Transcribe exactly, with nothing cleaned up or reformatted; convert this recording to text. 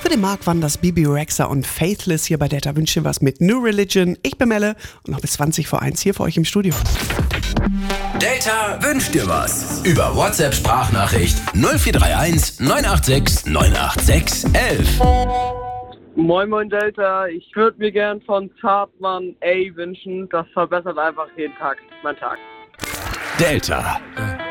Für den Marc waren das Bibi Rexha und Faithless hier bei Delta Wünsche was mit New Religion. Ich bin Melle und noch bis zwanzig vor eins hier für euch im Studio. Delta wünscht dir was. Über WhatsApp-Sprachnachricht null vier drei eins neun acht sechs neun acht sechs elf. Moin Moin Delta, ich würde mir gern von Zartmann A wünschen. Das verbessert einfach jeden Tag, mein Tag. Delta.